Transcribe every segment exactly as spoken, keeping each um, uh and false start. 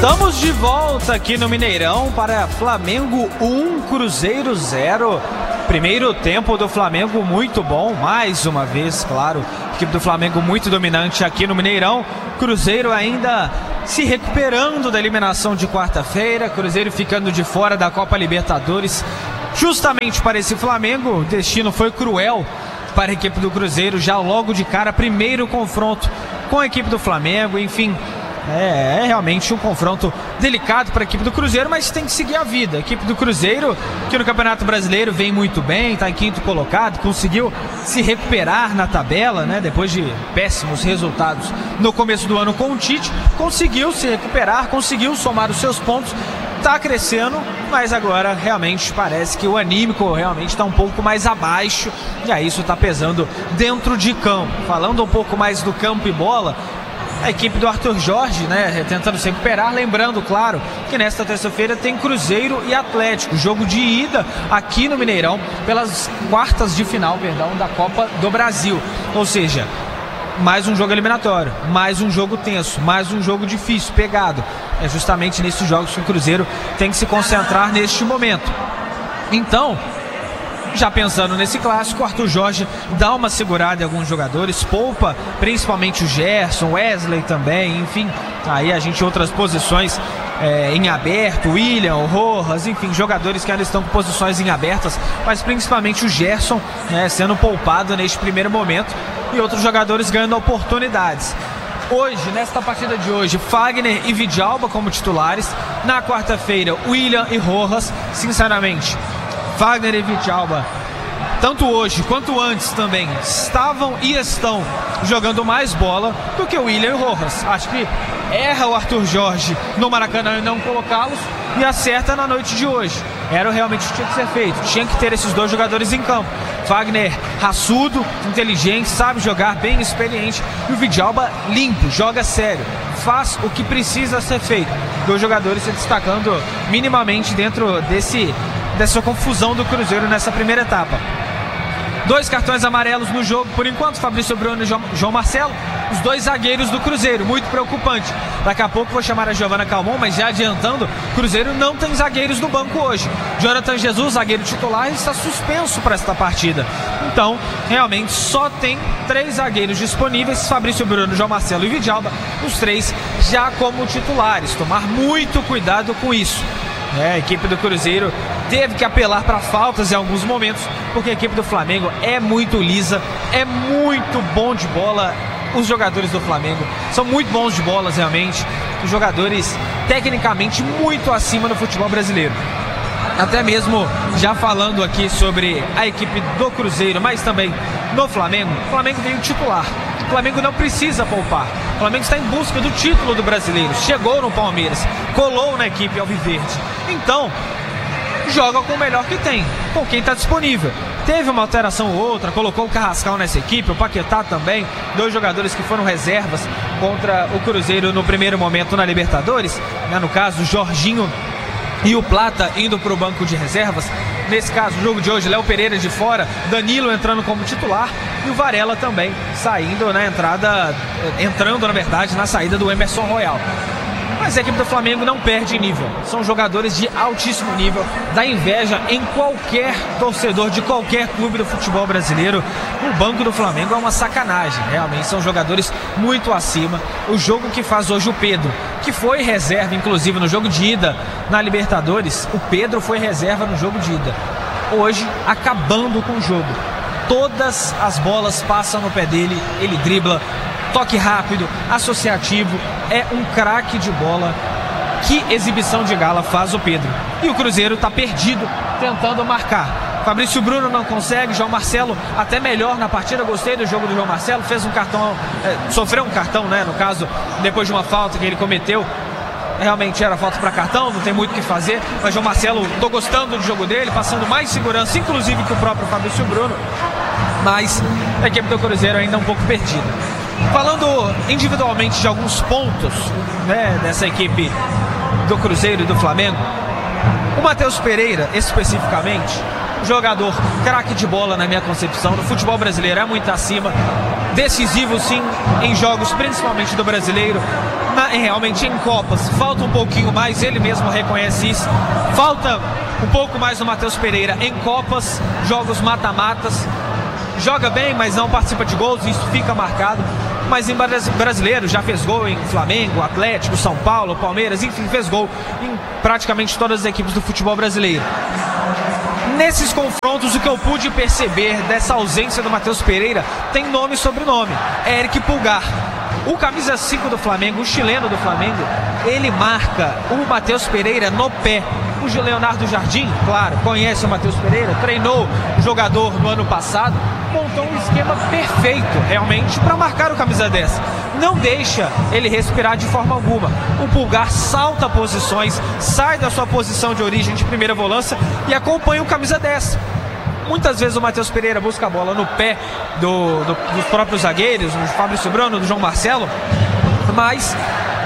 Estamos de volta aqui no Mineirão para Flamengo um, Cruzeiro zero. Primeiro tempo do Flamengo muito bom, mais uma vez, claro. Equipe do Flamengo muito dominante aqui no Mineirão. Cruzeiro ainda se recuperando da eliminação de quarta-feira. Cruzeiro ficando de fora da Copa Libertadores. Justamente para esse Flamengo, o destino foi cruel para a equipe do Cruzeiro. Já logo de cara, primeiro confronto com a equipe do Flamengo, enfim... É, é realmente um confronto delicado para a equipe do Cruzeiro, mas tem que seguir a vida. A equipe do Cruzeiro, que no Campeonato Brasileiro vem muito bem, está em quinto colocado, conseguiu se recuperar na tabela, né? Depois de péssimos resultados no começo do ano com o Tite, conseguiu se recuperar, conseguiu somar os seus pontos, está crescendo, mas agora realmente parece que o anímico realmente está um pouco mais abaixo, e aí isso está pesando dentro de campo. Falando um pouco mais do campo e bola, a equipe do Arthur Jorge, né, tentando se recuperar, lembrando, claro, que nesta terça-feira tem Cruzeiro e Atlético, jogo de ida aqui no Mineirão, pelas quartas de final, perdão, da Copa do Brasil. Ou seja, mais um jogo eliminatório, mais um jogo tenso, mais um jogo difícil, pegado. É justamente nesses jogos que o Cruzeiro tem que se concentrar neste momento. Então, já pensando nesse clássico, o Arthur Jorge dá uma segurada em alguns jogadores, poupa principalmente o Gerson, Wesley também, enfim, aí a gente outras posições é, em aberto, William, Rojas, enfim, jogadores que ainda estão com posições em abertas, mas principalmente o Gerson, né, sendo poupado neste primeiro momento e outros jogadores ganhando oportunidades. Hoje, nesta partida de hoje, Fagner e Vidalba como titulares. Na quarta-feira, William e Rojas. Sinceramente, Fagner e Vidalba, tanto hoje quanto antes também, estavam e estão jogando mais bola do que o William e Rojas. Acho que erra o Arthur Jorge no Maracanã em não colocá-los e acerta na noite de hoje. Era realmente o que tinha que ser feito. Tinha que ter esses dois jogadores em campo. Fagner raçudo, inteligente, sabe jogar, bem experiente. E o Vidalba limpo, joga sério, faz o que precisa ser feito. Dois jogadores se destacando minimamente dentro desse... dessa confusão do Cruzeiro nessa primeira etapa. Dois cartões amarelos no jogo, por enquanto, Fabrício Bruno e João Marcelo, os dois zagueiros do Cruzeiro, muito preocupante. Daqui a pouco vou chamar a Giovana Calmon, mas já adiantando, Cruzeiro não tem zagueiros no banco hoje. Jonathan Jesus, zagueiro titular, está suspenso para esta partida. Então, realmente, só tem três zagueiros disponíveis, Fabrício Bruno, João Marcelo e Vidalba, os três já como titulares. Tomar muito cuidado com isso. É, a equipe do Cruzeiro teve que apelar para faltas em alguns momentos, porque a equipe do Flamengo é muito lisa, é muito bom de bola. Os jogadores do Flamengo são muito bons de bolas, realmente. Os jogadores tecnicamente muito acima no futebol brasileiro. Até mesmo já falando aqui sobre a equipe do Cruzeiro, mas também no Flamengo, o Flamengo veio titular. O Flamengo não precisa poupar. O Flamengo está em busca do título do brasileiro. Chegou no Palmeiras, colou na equipe alviverde. Então, joga com o melhor que tem, com quem está disponível. Teve uma alteração ou outra, colocou o Carrascal nessa equipe, o Paquetá também, dois jogadores que foram reservas contra o Cruzeiro no primeiro momento na Libertadores, né, no caso, o Jorginho e o Plata indo para o banco de reservas. Nesse caso, o jogo de hoje, Léo Pereira de fora, Danilo entrando como titular e o Varela também saindo na entrada, entrando na verdade na saída do Emerson Royal. Mas a equipe do Flamengo não perde nível. São jogadores de altíssimo nível, dá inveja em qualquer torcedor de qualquer clube do futebol brasileiro. O banco do Flamengo é uma sacanagem, realmente são jogadores muito acima. O jogo que faz hoje o Pedro, que foi reserva inclusive no jogo de ida na Libertadores, o Pedro foi reserva no jogo de ida. Hoje, acabando com o jogo. Todas as bolas passam no pé dele, ele dribla, toque rápido, associativo, é um craque de bola. Que exibição de gala faz o Pedro. E o Cruzeiro está perdido, tentando marcar. Fabrício Bruno não consegue, João Marcelo até melhor na partida, gostei do jogo do João Marcelo, fez um cartão, é, sofreu um cartão, né, no caso, depois de uma falta que ele cometeu. Realmente era falta para cartão, não tem muito o que fazer, mas João Marcelo, tô gostando do jogo dele, passando mais segurança, inclusive que o próprio Fabrício Bruno, mas a equipe do Cruzeiro ainda um pouco perdida. Falando individualmente de alguns pontos, né, dessa equipe do Cruzeiro e do Flamengo, o Matheus Pereira, especificamente, jogador craque de bola na minha concepção, no futebol brasileiro é muito acima, decisivo sim em jogos, principalmente do brasileiro, na, realmente em Copas. Falta um pouquinho mais, ele mesmo reconhece isso. Falta um pouco mais do Matheus Pereira em Copas, jogos mata-matas. Joga bem, mas não participa de gols, isso fica marcado. Mas em brasileiro já fez gol em Flamengo, Atlético, São Paulo, Palmeiras, enfim, fez gol em praticamente todas as equipes do futebol brasileiro. Nesses confrontos, o que eu pude perceber dessa ausência do Matheus Pereira tem nome e sobrenome: Eric Pulgar. O camisa cinco do Flamengo, o chileno do Flamengo, ele marca o Matheus Pereira no pé. O Leonardo Jardim, claro, conhece o Matheus Pereira, treinou o jogador no ano passado, montou um esquema perfeito, realmente, para marcar o camisa dez. Não deixa ele respirar de forma alguma. O Pulgar salta posições, sai da sua posição de origem de primeira volância e acompanha o camisa dez. Muitas vezes o Matheus Pereira busca a bola no pé do, do, dos próprios zagueiros, do Fabrício Bruno, do João Marcelo, mas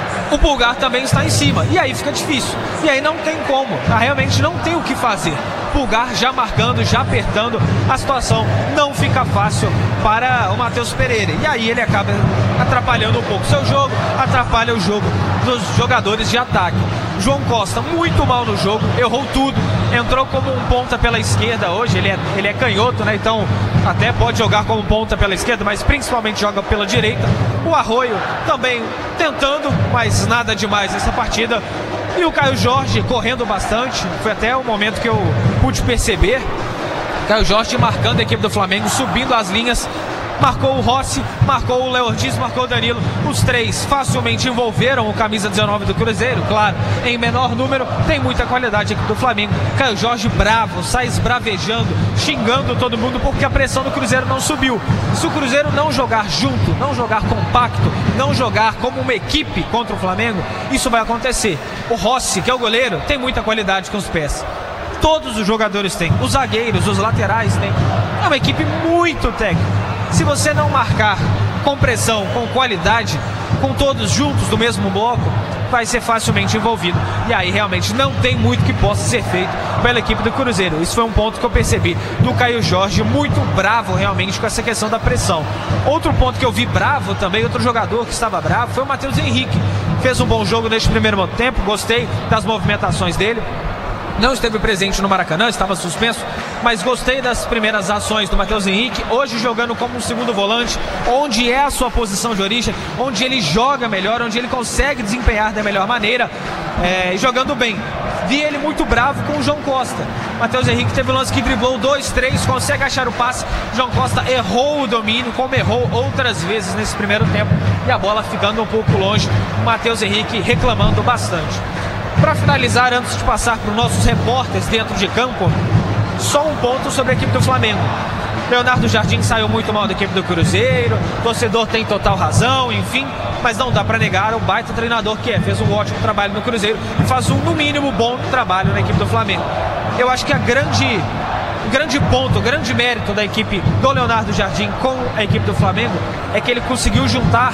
o Pulgar também está em cima, e aí fica difícil, e aí não tem como, realmente não tem o que fazer. Pulgar já marcando, já apertando, a situação não fica fácil para o Matheus Pereira, e aí ele acaba atrapalhando um pouco o seu jogo, atrapalha o jogo dos jogadores de ataque. João Costa muito mal no jogo, errou tudo, entrou como um ponta pela esquerda hoje, ele é, ele é canhoto, né? Então até pode jogar como ponta pela esquerda, mas principalmente joga pela direita. O Arroio também tentando, mas nada demais nessa partida. E o Caio Jorge correndo bastante, foi até o momento que eu pude perceber. Caio Jorge marcando a equipe do Flamengo, subindo as linhas. Marcou o Rossi, marcou o Léo Ortiz, marcou o Danilo. Os três facilmente envolveram o camisa dezenove do Cruzeiro, claro, em menor número, tem muita qualidade aqui do Flamengo. Caio Jorge bravo, sai esbravejando, xingando todo mundo porque a pressão do Cruzeiro não subiu. Se o Cruzeiro não jogar junto, não jogar compacto, não jogar como uma equipe contra o Flamengo, isso vai acontecer. O Rossi, que é o goleiro, tem muita qualidade com os pés. Todos os jogadores têm, os zagueiros, os laterais têm. É uma equipe muito técnica. Se você não marcar com pressão, com qualidade, com todos juntos do mesmo bloco, vai ser facilmente envolvido. E aí realmente não tem muito que possa ser feito pela equipe do Cruzeiro. Isso foi um ponto que eu percebi do Caio Jorge, muito bravo realmente com essa questão da pressão. Outro ponto que eu vi bravo também, outro jogador que estava bravo, foi o Matheus Henrique. Fez um bom jogo neste primeiro tempo, gostei das movimentações dele. Não esteve presente no Maracanã, estava suspenso, mas gostei das primeiras ações do Matheus Henrique, hoje jogando como um segundo volante, onde é a sua posição de origem, onde ele joga melhor, onde ele consegue desempenhar da melhor maneira, é, e jogando bem. Vi ele muito bravo com o João Costa. Matheus Henrique teve um lance que driblou dois, três, consegue achar o passe. João Costa errou o domínio, como errou outras vezes nesse primeiro tempo, e a bola ficando um pouco longe. Matheus Henrique reclamando bastante. Para finalizar, antes de passar para os nossos repórteres dentro de campo, só um ponto sobre a equipe do Flamengo. Leonardo Jardim saiu muito mal da equipe do Cruzeiro, o torcedor tem total razão, enfim, mas não dá para negar o baita treinador que é. Fez um ótimo trabalho no Cruzeiro e faz um, no mínimo, bom trabalho na equipe do Flamengo. Eu acho que a grande, o grande ponto, o grande mérito da equipe do Leonardo Jardim com a equipe do Flamengo é que ele conseguiu juntar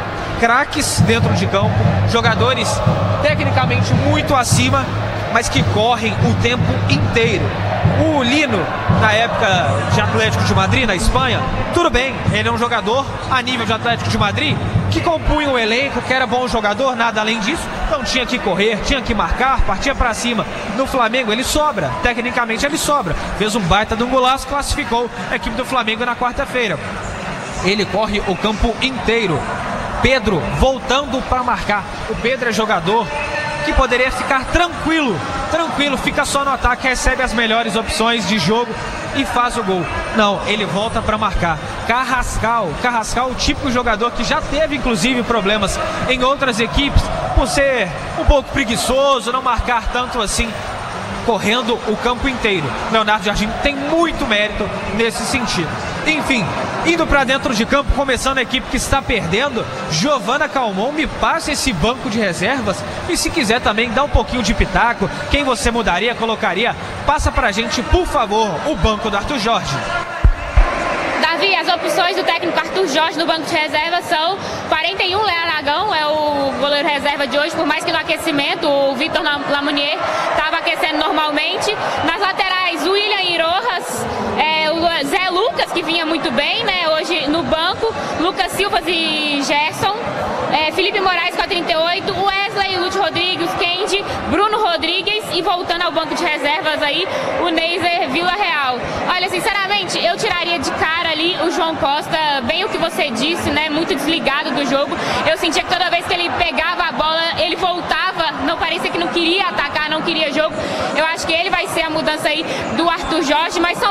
craques dentro de campo, jogadores tecnicamente muito acima, mas que correm o tempo inteiro. O Lino, na época de Atlético de Madrid, na Espanha, tudo bem, ele é um jogador a nível de Atlético de Madrid, que compunha o elenco, que era bom jogador, nada além disso, então tinha que correr, tinha que marcar, partia pra cima. No Flamengo ele sobra, tecnicamente ele sobra, fez um baita de um golaço, classificou a equipe do Flamengo na quarta-feira. Ele corre o campo inteiro. Pedro voltando para marcar. O Pedro é jogador que poderia ficar tranquilo, tranquilo, fica só no ataque, recebe as melhores opções de jogo e faz o gol. Não, ele volta para marcar. Carrascal, Carrascal, o típico jogador que já teve inclusive problemas em outras equipes por ser um pouco preguiçoso, não marcar tanto assim, correndo o campo inteiro. Leonardo Jardim tem muito mérito nesse sentido. Enfim, indo para dentro de campo, começando a equipe que está perdendo, Giovana Calmon, me passa esse banco de reservas e se quiser também dá um pouquinho de pitaco, quem você mudaria, colocaria, passa pra gente, por favor, o banco do Arthur Jorge. Davi Davi, as opções do técnico Arthur Jorge no banco de reserva são quarenta e um, Léo Aragão, é o goleiro reserva de hoje, por mais que no aquecimento o Vitor Lamounier estava aquecendo normalmente. Nas laterais, o William Irojas, é, o Zé Lucas, que vinha muito bem, né, hoje no banco, Lucas Silva e Gerson, é, Felipe Moraes com a trinta e oito, Wesley, Lúcio Rodrigues, Kendi, Bruno Rodrigues e voltando ao banco de reservas aí, o Neiser Vila Real. Olha, sinceramente, eu tiraria de cara ali o João Costa, bem o que você disse, né, muito desligado do jogo. Eu sentia que toda vez que ele pegava a bola, ele voltava, não parecia que não queria atacar, não queria jogo. Eu acho que ele vai ser a mudança aí do Arthur Jorge, mas são